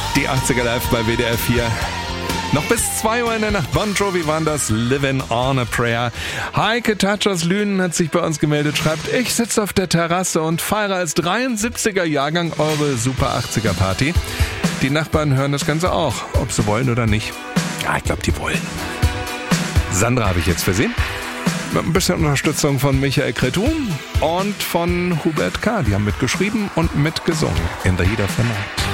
Die 80er live bei WDR 4. Noch bis 2 Uhr in der Nacht. Bon Jovi waren das, Living on a Prayer. Heike Tatsch aus Lünen hat sich bei uns gemeldet, schreibt, ich sitze auf der Terrasse und feiere als 73er Jahrgang eure Super 80er Party. Die Nachbarn hören das Ganze auch, ob sie wollen oder nicht. Ja, ich glaube, die wollen. Sandra habe ich jetzt für Sie. Mit ein bisschen Unterstützung von Michael Cretu und von Hubert K. Die haben mitgeschrieben und mitgesungen in The Heat of the Night.